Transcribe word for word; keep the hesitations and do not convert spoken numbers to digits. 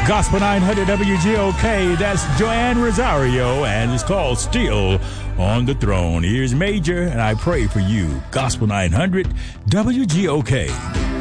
Gospel nine hundred W G O K, that's Joanne Rosario, and it's called Still on the Throne. Here's Major, and I pray for you. Gospel nine hundred W G O K.